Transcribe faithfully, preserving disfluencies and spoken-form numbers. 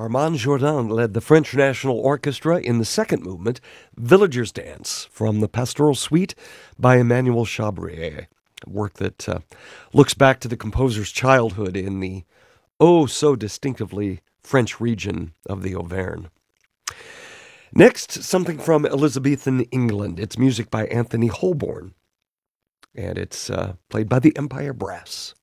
Armand Jourdan led the French National Orchestra in the second movement, Villager's Dance, from the Pastoral Suite by Emmanuel Chabrier, a work that uh, looks back to the composer's childhood in the oh so distinctively French region of the Auvergne. Next, something from Elizabethan England. It's music by Anthony Holborn, and it's uh, played by the Empire Brass.